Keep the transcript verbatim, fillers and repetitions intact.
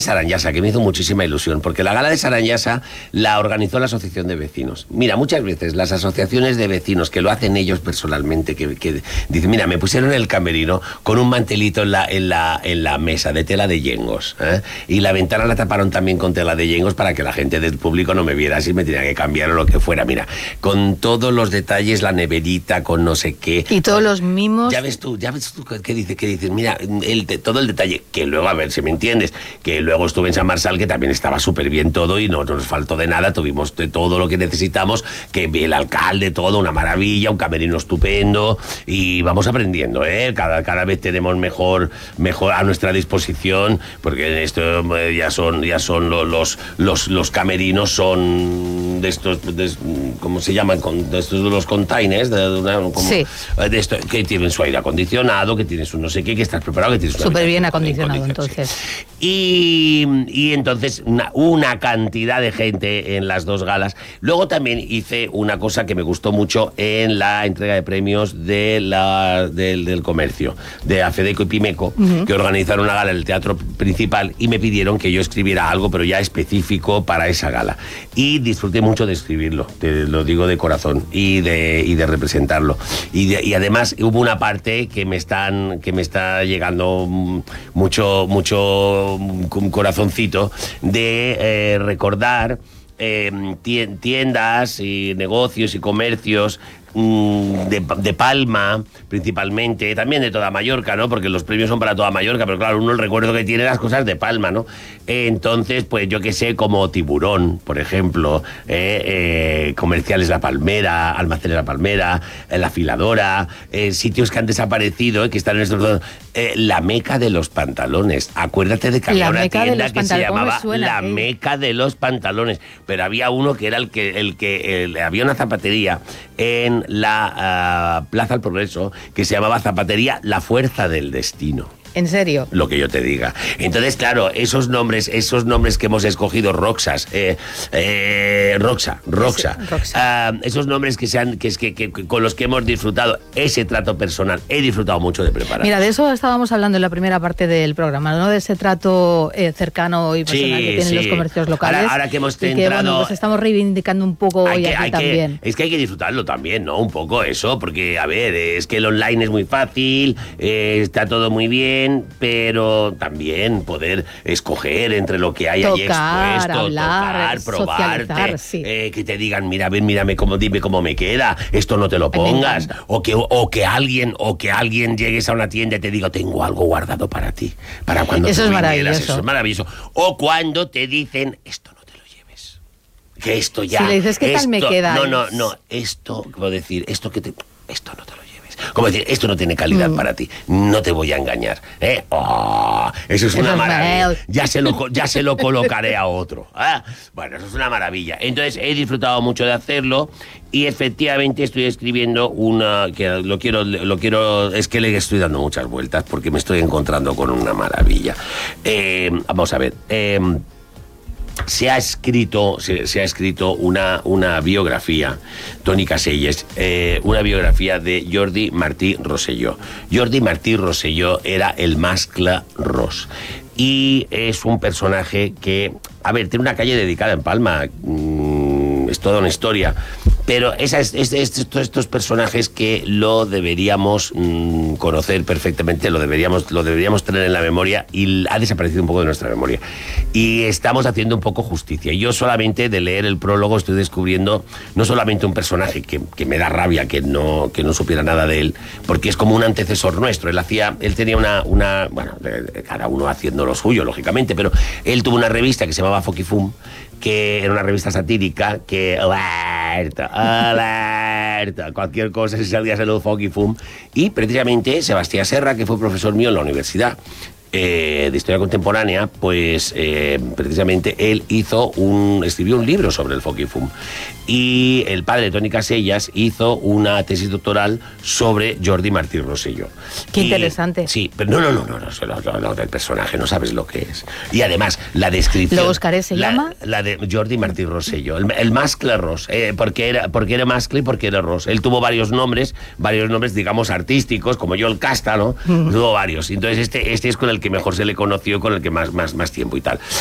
Saranyasa, que me hizo muchísima ilusión, porque la gala de Saranyasa la organizó la Asociación de Vecinos. Mira, muchas veces las asociaciones de vecinos que lo hacen ellos personalmente, que, que dicen, mira, me pusieron el camerino con un mantelito en la, en la, en la mesa de tela de yengos, ¿eh? Y la ventana la taparon también con tela de yengos para que la gente del público no me viera así, me tenía que cambiar o lo que fuera. Mira, con todos los detalles, la neverita, con no sé qué. Y todos los mimos. Ya ves tú, ya ves tú qué dices, qué dices, mira, el, todo el detalle, que luego, a ver si me entiendes, que luego Luego estuve en San Marçal, que también estaba súper bien todo y no nos faltó de nada, tuvimos de todo lo que necesitamos, que el alcalde, todo, una maravilla, un camerino estupendo, y vamos aprendiendo, ¿eh? Cada, cada vez tenemos mejor, mejor a nuestra disposición, porque esto ya son, ya son los, los, los, los camerinos son de estos, de, ¿cómo se llaman? De estos de los containers, de, de, una, como, sí. de esto, que tienen su aire acondicionado, que tienes un no sé qué, que estás preparado, que tienes súper bien acondicionado, entonces. Sí. Y, y entonces una, una cantidad de gente en las dos galas. Luego también hice una cosa que me gustó mucho en la entrega de premios de la, del, del comercio, de AFEDECO y Pimeco, uh-huh. que organizaron una gala en el Teatro Principal y me pidieron que yo escribiera algo, pero ya específico para esa gala. Y disfruté mucho de escribirlo, te lo digo de corazón, y de, y de representarlo. Y, de, y además hubo una parte que me, están, que me está llegando mucho, mucho un corazoncito de eh, recordar eh, tiendas y negocios y comercios De, de Palma, principalmente, también de toda Mallorca, ¿no? Porque los premios son para toda Mallorca, pero claro, uno el recuerdo que tiene las cosas de Palma, ¿no? Eh, entonces, pues yo que sé, como Tiburón, por ejemplo, eh, eh, Comerciales La Palmera, Almacenes La Palmera, eh, La Afiladora, eh, sitios que han desaparecido, eh, que están en estos... Eh, la Meca de los Pantalones. Acuérdate de que había una tienda que se llamaba suena, La ¿eh? Meca de los Pantalones, pero había uno que era el que... el que el, había una zapatería en la uh, Plaza del Progreso que se llamaba Zapatería La Fuerza del Destino. ¿En serio? Lo que yo te diga. Entonces, claro, esos nombres, esos nombres que hemos escogido, Roxas, eh, eh, Roxa, Roxa, sí, Roxa. Uh, esos nombres que sean, que, que, que con los que hemos disfrutado ese trato personal, he disfrutado mucho de preparar. Mira, de eso estábamos hablando en la primera parte del programa, ¿no? De ese trato eh, cercano y personal sí, que tienen sí. los comercios locales. Ahora, ahora que hemos entrado, que, bueno, pues estamos reivindicando un poco hoy que, aquí hay también. Que, es que hay que disfrutarlo también, ¿no? Un poco eso, porque, a ver, es que el online es muy fácil, eh, está todo muy bien, pero también poder escoger entre lo que hay tocar, ahí expuesto, hablar, tocar, probarte, sí. eh, que te digan, mira, ven, mírame cómo, dime cómo me queda, esto no te lo pongas, o que, o que alguien, o que alguien llegues a una tienda y te diga, tengo algo guardado para ti, para cuando eso te es vinieras, maravilloso. Eso es maravilloso. O cuando te dicen, esto no te lo lleves, que esto ya, si le dices, ¿qué esto, tal me queda? No, no, no, esto, como decir, esto que te, esto no te lo lleves. Como decir, esto no tiene calidad mm. para ti, no te voy a engañar, ¿eh? Oh, eso es eso una es maravilla. Mal. Ya se lo, ya se lo colocaré a otro. ¿eh? Bueno, eso es una maravilla. Entonces he disfrutado mucho de hacerlo y efectivamente estoy escribiendo una que lo quiero, lo quiero, es que le estoy dando muchas vueltas porque me estoy encontrando con una maravilla. Eh, vamos a ver. Eh, Se ha escrito, se, se ha escrito una, una biografía, Toni Caselles, eh, una biografía de Jordi Martí Rosselló. Jordi Martí Rosselló era el mascle Ros. Y es un personaje que, a ver, tiene una calle dedicada en Palma, mmm, es toda una historia. Pero esa es, es, es, estos, estos personajes que lo deberíamos mmm, conocer perfectamente, lo deberíamos, lo deberíamos tener en la memoria y ha desaparecido un poco de nuestra memoria. Y estamos haciendo un poco justicia. Yo solamente de leer el prólogo estoy descubriendo no solamente un personaje que, que me da rabia que no, que no supiera nada de él, porque es como un antecesor nuestro. Él hacía, él tenía una, una bueno, cada uno haciendo lo suyo, lógicamente, pero él tuvo una revista que se llamaba Fokifum, que era una revista satírica que... Alerta, alerta, cualquier cosa si salía a los Fokifum. Y precisamente Sebastián Serra, que fue profesor mío en la universidad eh, de Historia Contemporánea, pues eh, precisamente él hizo un, escribió un libro sobre el Fokifum. Y el padre de Toni Caselles hizo una tesis doctoral sobre Jordi Martí Rosselló. Qué y, interesante. Sí, pero no, no, no, no, no, no, no, del personaje, no sabes lo que es. Y además, la descripción... ¿Lo buscaré, se la, llama? La de Jordi Martí Rosselló, el, el mascle Ros, eh, porque, era, porque era mascle y porque era Ros. Él tuvo varios nombres, varios nombres, digamos, artísticos, como yo el Casta, ¿no? Uh-huh. Tuvo varios. Entonces, este, este es con el el que mejor se le conoció, con el que más, más, más tiempo y tal.